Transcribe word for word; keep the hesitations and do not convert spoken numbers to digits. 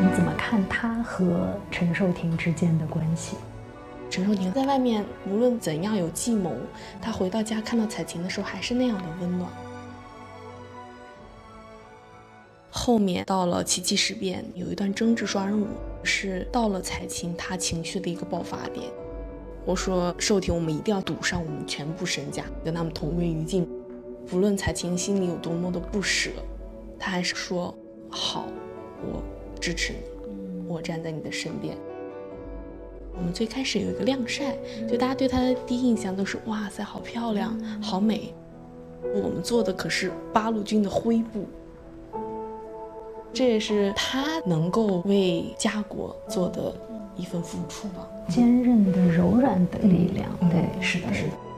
你怎么看他和陈寿廷之间的关系？ 陈寿廷在外面无论怎样有计谋，他回到家看到彩琴的时候还是那样的温暖。后面到了七七事变，有一段争执双人舞，是到了彩琴她情绪的一个爆发点。我说寿廷，我们一定要赌上我们全部身家，跟他们同归于尽。不论彩琴心里有多么的不舍，他还是说好，我支持你，我站在你的身边。我们最开始有一个晾晒，就大家对她的第一印象都是哇塞，好漂亮，好美。我们做的可是八路军的灰布，这也是她能够为家国做的一份付出吧。 坚韧的、柔软的力量， 嗯、 对， 是的，是的。